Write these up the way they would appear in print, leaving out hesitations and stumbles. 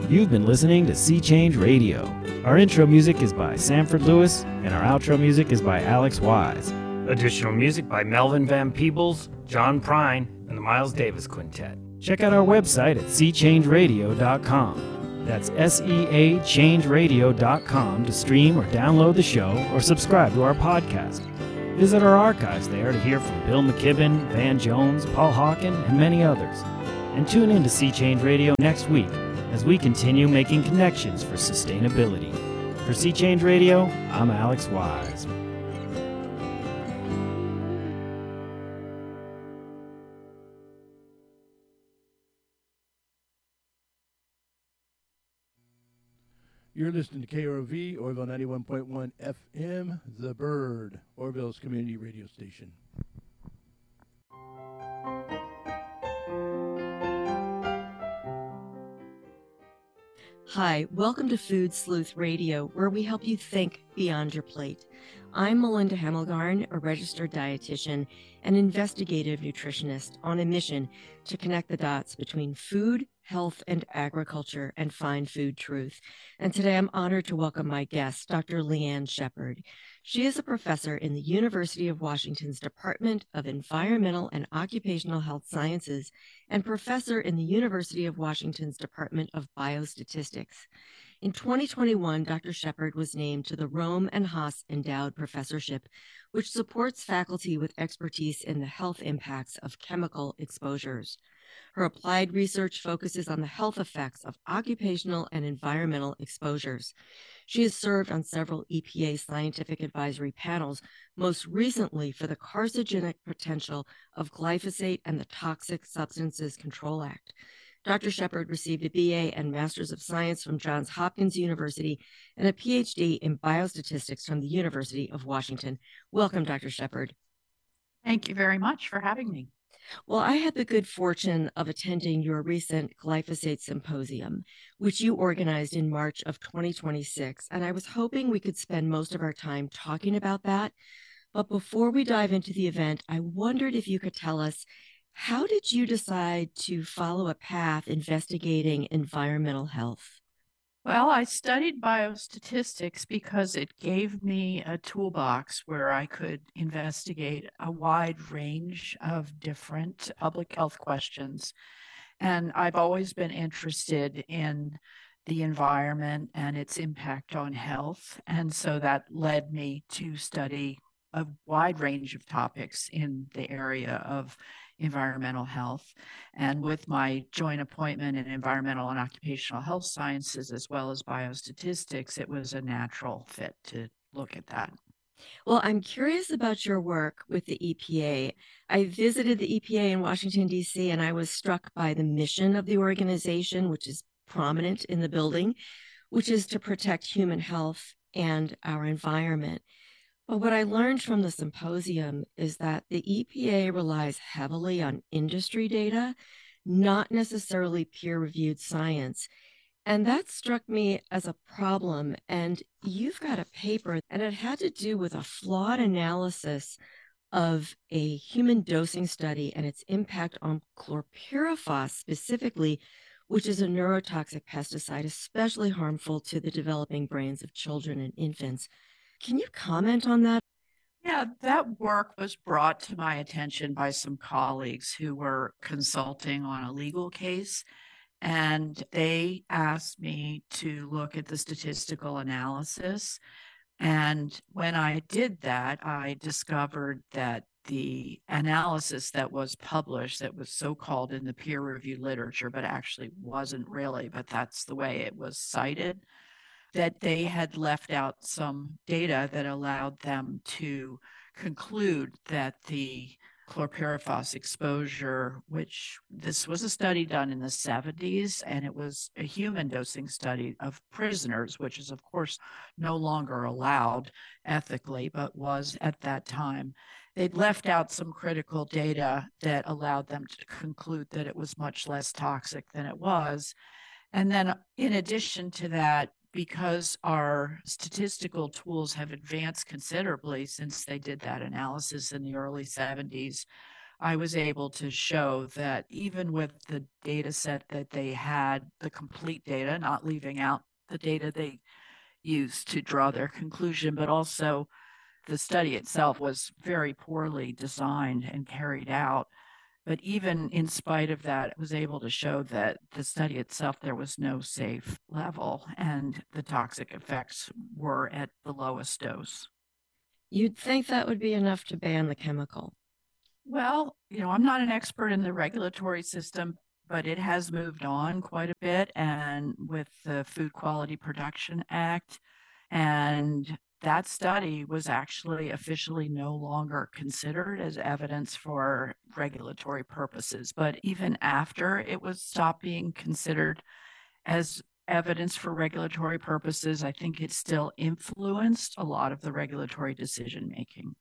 You've been listening to Sea Change Radio. Our intro music is by Sanford Lewis, and our outro music is by Alex Wise. Additional music by Melvin Van Peebles, John Prine, and the Miles Davis Quintet. Check out our website at seachangeradio.com. That's SEAchangeradio.com to stream or download the show or subscribe to our podcast. Visit our archives there to hear from Bill McKibben, Van Jones, Paul Hawken, and many others. And tune in to Sea Change Radio next week as we continue making connections for sustainability. For Sea Change Radio, I'm Alex Wise. You're listening to KROV, Orville 91.1 FM, The Bird, Orville's community radio station. Hi, welcome to Food Sleuth Radio, where we help you think beyond your plate. I'm Melinda Hemmelgarn, a registered dietitian and investigative nutritionist on a mission to connect the dots between food, health, and agriculture and find food truth. And today I'm honored to welcome my guest, Dr. Leanne Shepard. She is a professor in the University of Washington's Department of Environmental and Occupational Health Sciences and professor in the University of Washington's Department of Biostatistics. In 2021, Dr. Shepard was named to the Rome and Haas Endowed Professorship, which supports faculty with expertise in the health impacts of chemical exposures. Her applied research focuses on the health effects of occupational and environmental exposures. She has served on several EPA scientific advisory panels, most recently for the carcinogenic potential of glyphosate and the Toxic Substances Control Act. Dr. Shepard received a BA and Master's of Science from Johns Hopkins University and a PhD in biostatistics from the University of Washington. Welcome, Dr. Shepard. Thank you very much for having me. Well, I had the good fortune of attending your recent glyphosate symposium, which you organized in March of 2026, and I was hoping we could spend most of our time talking about that. But before we dive into the event, I wondered if you could tell us, how did you decide to follow a path investigating environmental health? Well, I studied biostatistics because it gave me a toolbox where I could investigate a wide range of different public health questions. And I've always been interested in the environment and its impact on health. And so that led me to study a wide range of topics in the area of environmental health. And with my joint appointment in environmental and occupational health sciences, as well as biostatistics, it was a natural fit to look at that. Well, I'm curious about your work with the EPA. I visited the EPA in Washington, D.C., and I was struck by the mission of the organization, which is prominent in the building, which is to protect human health and our environment. But what I learned from the symposium is that the EPA relies heavily on industry data, not necessarily peer-reviewed science. And that struck me as a problem. And you've got a paper, and it had to do with a flawed analysis of a human dosing study and its impact on chlorpyrifos specifically, which is a neurotoxic pesticide, especially harmful to the developing brains of children and infants. Can you comment on that? Yeah, that work was brought to my attention by some colleagues who were consulting on a legal case, and they asked me to look at the statistical analysis. And when I did that, I discovered that the analysis that was published, that was so-called in the peer-reviewed literature, but actually wasn't really, but that's the way it was cited, that they had left out some data that allowed them to conclude that the chlorpyrifos exposure, which this was a study done in the 70s, and it was a human dosing study of prisoners, which is, of course, no longer allowed ethically, but was at that time. They'd left out some critical data that allowed them to conclude that it was much less toxic than it was. And then in addition to that, because our statistical tools have advanced considerably since they did that analysis in the early 70s, I was able to show that even with the data set that they had, the complete data, not leaving out the data they used to draw their conclusion, but also the study itself was very poorly designed and carried out. But even in spite of that, it was able to show that the study itself, there was no safe level and the toxic effects were at the lowest dose. You'd think that would be enough to ban the chemical. Well, I'm not an expert in the regulatory system, but it has moved on quite a bit, and with the Food Quality Production Act, and that study was actually officially no longer considered as evidence for regulatory purposes. But even after it was stopped being considered as evidence for regulatory purposes, I think it still influenced a lot of the regulatory decision making.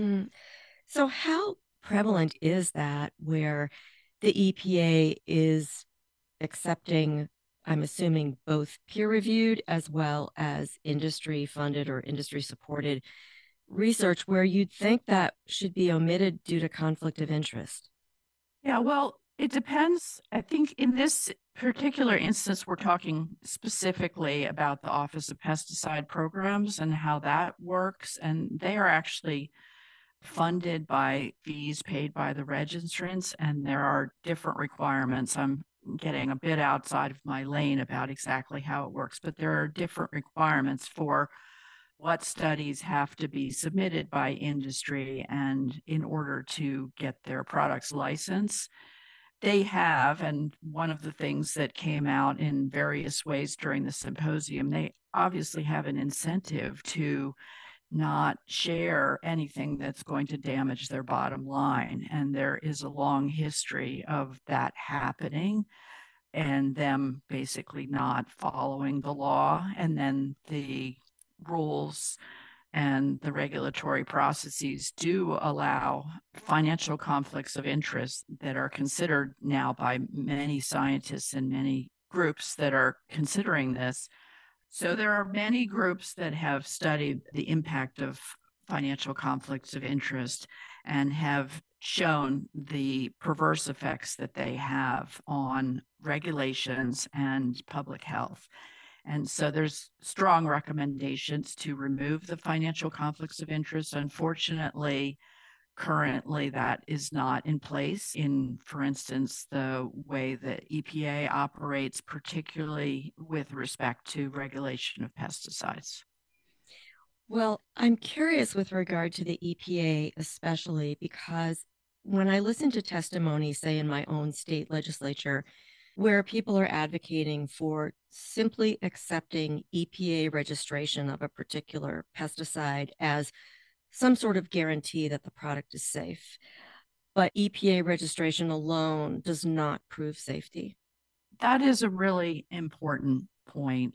So how prevalent is that where the EPA is accepting, I'm assuming, both peer-reviewed as well as industry-funded or industry-supported research where you'd think that should be omitted due to conflict of interest? Yeah, well, it depends. I think in this particular instance, we're talking specifically about the Office of Pesticide Programs and how that works. And they are actually funded by fees paid by the registrants, and there are different requirements. I'm getting a bit outside of my lane about exactly how it works, but there are different requirements for what studies have to be submitted by industry and in order to get their products licensed. They have, and one of the things that came out in various ways during the symposium, they obviously have an incentive to not share anything that's going to damage their bottom line. And there is a long history of that happening and them basically not following the law. And then the rules and the regulatory processes do allow financial conflicts of interest that are considered now by many scientists and many groups that are considering this. So there are many groups that have studied the impact of financial conflicts of interest and have shown the perverse effects that they have on regulations and public health. And so there's strong recommendations to remove the financial conflicts of interest. Unfortunately, currently that is not in place in, for instance, the way that EPA operates, particularly with respect to regulation of pesticides. Well, I'm curious with regard to the EPA, especially because when I listen to testimony, say in my own state legislature, where people are advocating for simply accepting EPA registration of a particular pesticide as some sort of guarantee that the product is safe, but EPA registration alone does not prove safety. That is a really important point.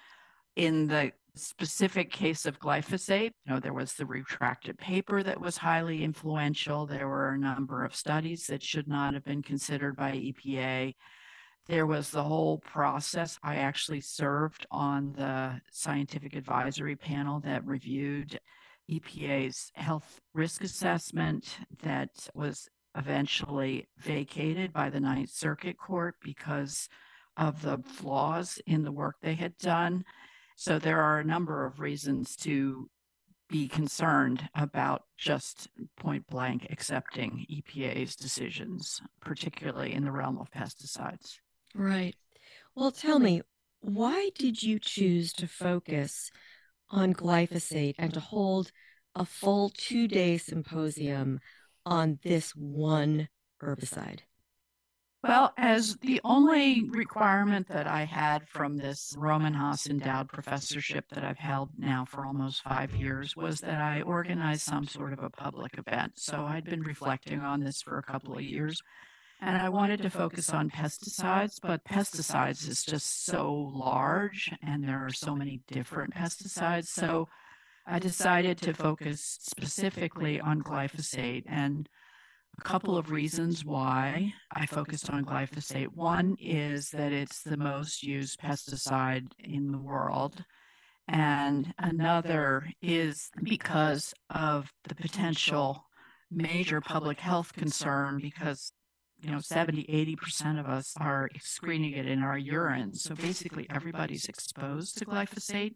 In the specific case of glyphosate, there was the retracted paper that was highly influential. There were a number of studies that should not have been considered by EPA. There was the whole process. I actually served on the scientific advisory panel that reviewed EPA's health risk assessment that was eventually vacated by the Ninth Circuit Court because of the flaws in the work they had done. So there are a number of reasons to be concerned about just point blank accepting EPA's decisions, particularly in the realm of pesticides. Right. Well, tell me, why did you choose to focus on glyphosate and to hold a full 2-day symposium on this one herbicide? Well, as the only requirement that I had from this Roman Haas endowed professorship that I've held now for almost 5 years was that I organized some sort of a public event. So I'd been reflecting on this for a couple of years. And I wanted to focus on pesticides, but pesticides is just so large and there are so many different pesticides. So I decided to focus specifically on glyphosate, and a couple of reasons why I focused on glyphosate. One is that it's the most used pesticide in the world. And another is because of the potential major public health concern because 70-80% of us are excreting it in our urine. So basically everybody's exposed to glyphosate.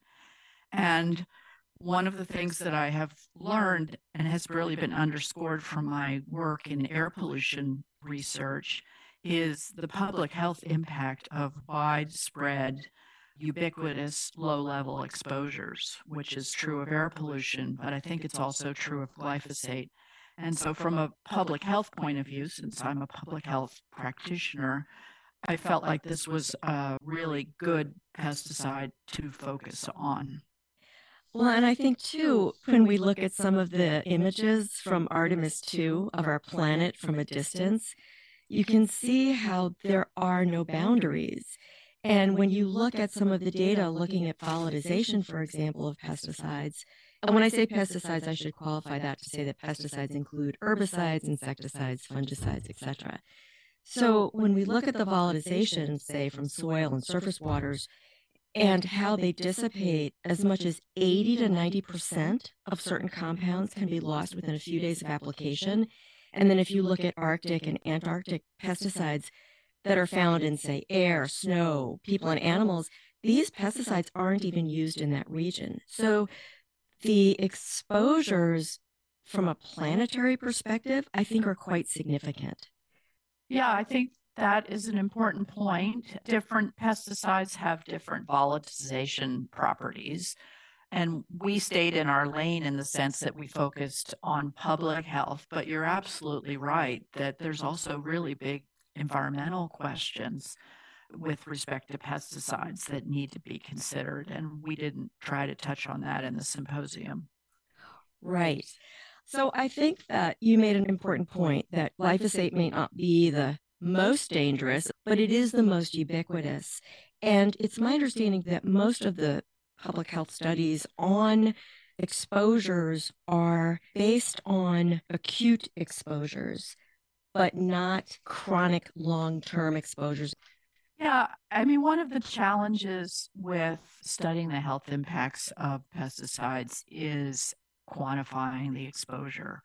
And one of the things that I have learned and has really been underscored from my work in air pollution research is the public health impact of widespread, ubiquitous, low-level exposures, which is true of air pollution, but I think it's also true of glyphosate. And so from a public health point of view, since I'm a public health practitioner, I felt like this was a really good pesticide to focus on. Well, and I think, too, when we look at some of the images from Artemis 2 of our planet from a distance, you can see how there are no boundaries. And when you look at some of the data looking at volatilization, for example, of pesticides, and when I say pesticides, I should qualify that to say that pesticides include herbicides, insecticides, fungicides, etc. So when we look at the volatilization, say, from soil and surface waters, and how they dissipate, as much as 80 to 90% of certain compounds can be lost within a few days of application. And then if you look at Arctic and Antarctic pesticides that are found in, say, air, snow, people, and animals, these pesticides aren't even used in that region. So the exposures from a planetary perspective, I think, are quite significant. Yeah, I think that is an important point. Different pesticides have different volatilization properties. And we stayed in our lane in the sense that we focused on public health. But you're absolutely right that there's also really big environmental questions with respect to pesticides that need to be considered. And we didn't try to touch on that in the symposium. Right. So I think that you made an important point that glyphosate may not be the most dangerous, but it is the most ubiquitous. And it's my understanding that most of the public health studies on exposures are based on acute exposures, but not chronic long-term exposures. Yeah, I mean, one of the challenges with studying the health impacts of pesticides is quantifying the exposure.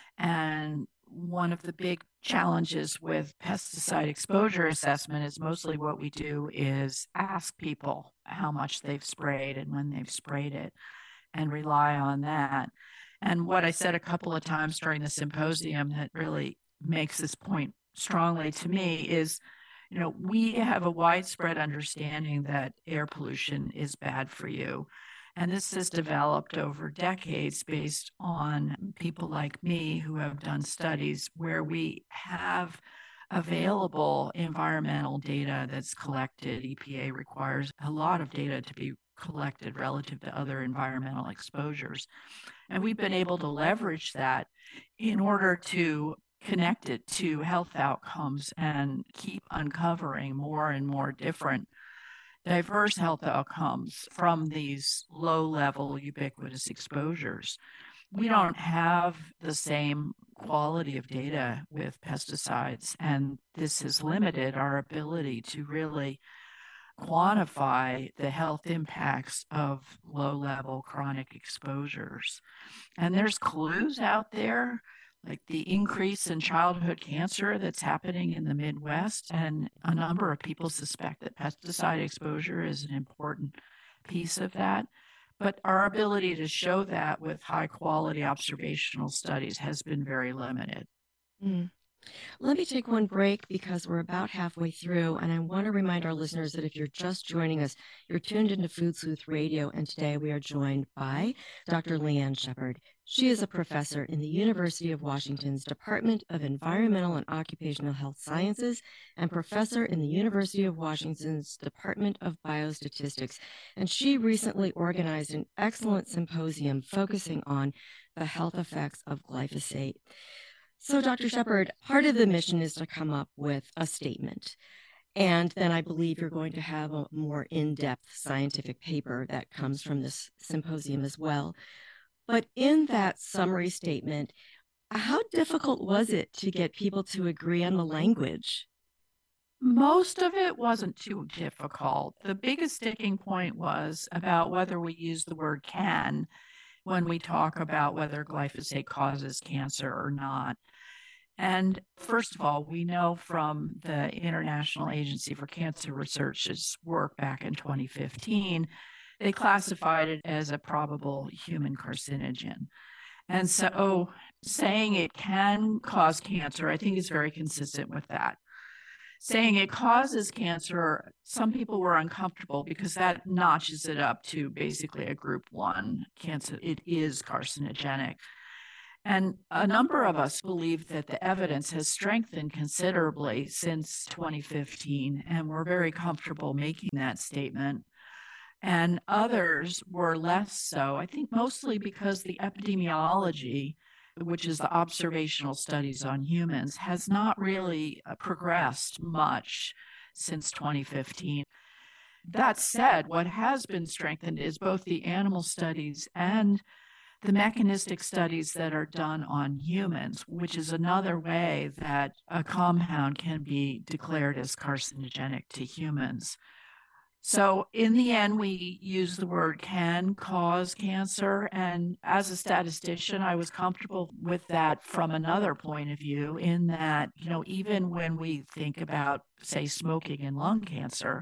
And one of the big challenges with pesticide exposure assessment is mostly what we do is ask people how much they've sprayed and when they've sprayed it and rely on that. And what I said a couple of times during the symposium that really makes this point strongly to me is, we have a widespread understanding that air pollution is bad for you. And this has developed over decades based on people like me who have done studies where we have available environmental data that's collected. EPA requires a lot of data to be collected relative to other environmental exposures. And we've been able to leverage that in order to connect it to health outcomes and keep uncovering more and more different diverse health outcomes from these low-level ubiquitous exposures. We don't have the same quality of data with pesticides, and this has limited our ability to really quantify the health impacts of low-level chronic exposures. And there's clues out there, like the increase in childhood cancer that's happening in the Midwest. And a number of people suspect that pesticide exposure is an important piece of that. But our ability to show that with high quality observational studies has been very limited. Let me take one break because we're about halfway through, and I want to remind our listeners that if you're just joining us, you're tuned into Food Sleuth Radio, and today we are joined by Dr. Leanne Shepard. She is a professor in the University of Washington's Department of Environmental and Occupational Health Sciences and professor in the University of Washington's Department of Biostatistics, and she recently organized an excellent symposium focusing on the health effects of glyphosate. So, Dr. Shepard, part of the mission is to come up with a statement. And then I believe you're going to have a more in-depth scientific paper that comes from this symposium as well. But in that summary statement, how difficult was it to get people to agree on the language? Most of it wasn't too difficult. The biggest sticking point was about whether we use the word can. when we talk about whether glyphosate causes cancer or not. And first of all, we know from the International Agency for Cancer Research's work back in 2015, they classified it as a probable human carcinogen. And so saying it can cause cancer, I think is very consistent with that. Saying it causes cancer, some people were uncomfortable because that notches it up to basically a group 1 cancer. It is carcinogenic. And a number of us believe that the evidence has strengthened considerably since 2015, and we're very comfortable making that statement. And others were less so, I think mostly because the epidemiology, which is the observational studies on humans, has not really progressed much since 2015. That said, what has been strengthened is both the animal studies and the mechanistic studies that are done on humans, which is another way that a compound can be declared as carcinogenic to humans. So in the end, we use the word can cause cancer. And as a statistician, I was comfortable with that from another point of view, in that, even when we think about, say, smoking and lung cancer,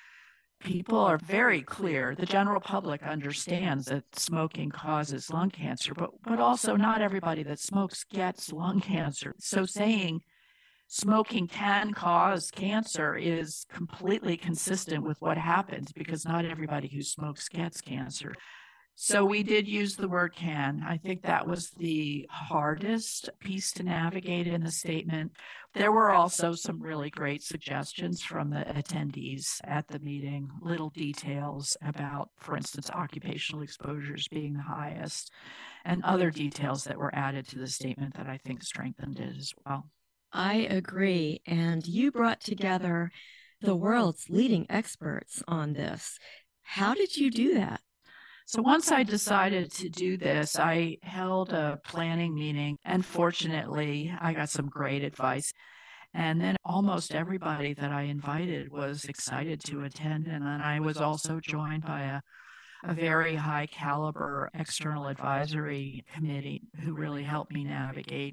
people are very clear. The general public understands that smoking causes lung cancer, but also not everybody that smokes gets lung cancer. So saying smoking can cause cancer is completely consistent with what happens, because not everybody who smokes gets cancer. So we did use the word can. I think that was the hardest piece to navigate in the statement. There were also some really great suggestions from the attendees at the meeting, little details about, for instance, occupational exposures being the highest, and other details that were added to the statement that I think strengthened it as well. I agree. And you brought together the world's leading experts on this. How did you do that? So once I decided to do this, I held a planning meeting, and fortunately, I got some great advice. And then almost everybody that I invited was excited to attend. And then I was also joined by a very high caliber external advisory committee who really helped me navigate.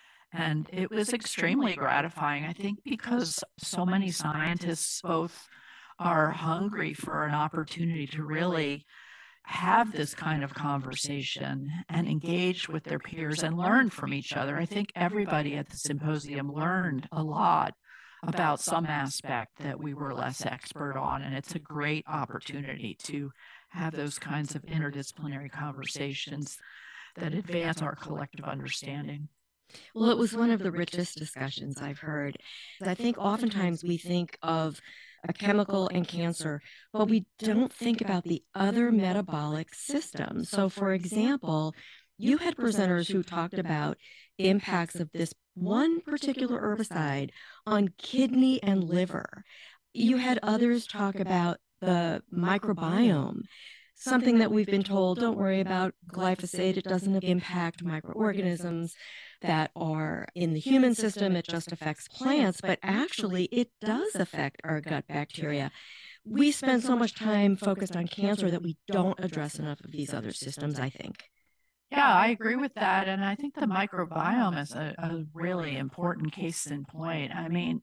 And it was extremely gratifying, I think, because so many scientists both are hungry for an opportunity to really have this kind of conversation and engage with their peers and learn from each other. I think everybody at the symposium learned a lot about some aspect that we were less expert on, and it's a great opportunity to have those kinds of interdisciplinary conversations that advance our collective understanding. Well, it was one of the richest discussions I've heard. I think oftentimes we think of a chemical and cancer, but we don't think about the other metabolic systems. So, for example, you had presenters who talked about impacts of this one particular herbicide on kidney and liver. You had others talk about the microbiome, something that we've been told, don't worry about glyphosate, it doesn't impact microorganisms that are in the human system, it just affects plants, but actually it does affect our gut bacteria. We spend so much time focused on cancer that we don't address enough of these other systems, I think. Yeah, I agree with that. And I think the microbiome is a really important case in point. I mean,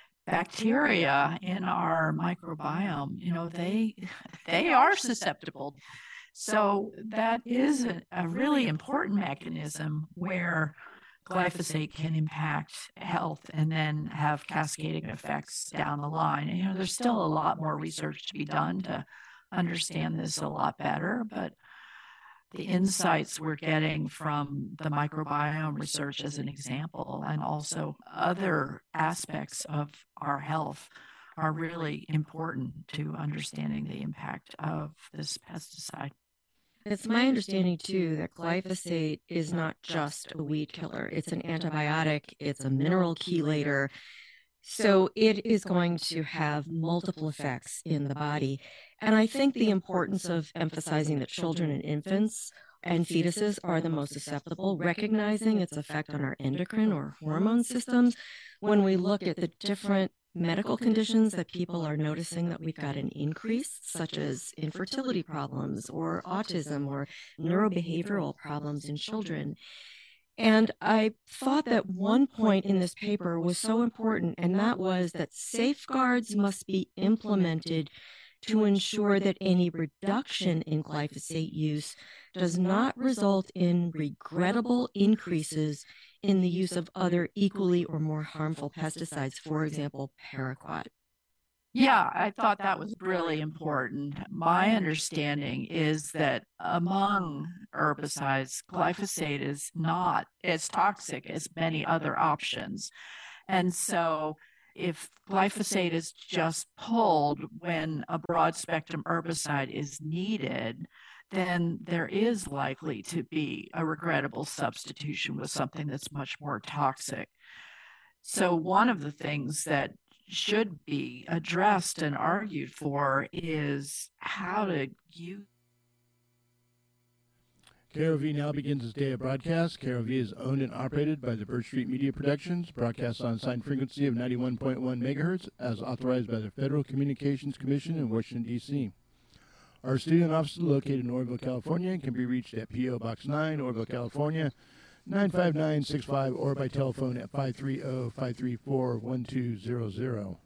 bacteria in our microbiome, they are susceptible. So that is a really important mechanism where glyphosate can impact health and then have cascading effects down the line. And, there's still a lot more research to be done to understand this a lot better, but the insights we're getting from the microbiome research as an example, and also other aspects of our health, are really important to understanding the impact of this pesticide. It's my understanding, too, that glyphosate is not just a weed killer. It's an antibiotic. It's a mineral chelator. So it is going to have multiple effects in the body. And I think the importance of emphasizing that children and infants and fetuses are the most susceptible, recognizing its effect on our endocrine or hormone systems. When we look at the different medical conditions that people are noticing that we've got an increase, such as infertility problems or autism or neurobehavioral problems in children. And I thought that one point in this paper was so important, and that was that safeguards must be implemented to ensure that any reduction in glyphosate use does not result in regrettable increases in the use of other equally or more harmful pesticides, for example, paraquat. Yeah, I thought that was really important. My understanding is that among herbicides, glyphosate is not as toxic as many other options. And so if glyphosate is just pulled when a broad spectrum herbicide is needed, then there is likely to be a regrettable substitution with something that's much more toxic. So one of the things that should be addressed and argued for is how to use. KROV now begins its day of broadcast. KROV is owned and operated by the Birch Street Media Productions, broadcasts on assigned frequency of 91.1 megahertz, as authorized by the Federal Communications Commission in Washington, D.C. Our studio and office is located in Oroville, California, and can be reached at P.O. Box 9, Oroville, California, 95965, or by telephone at 530-534-1200.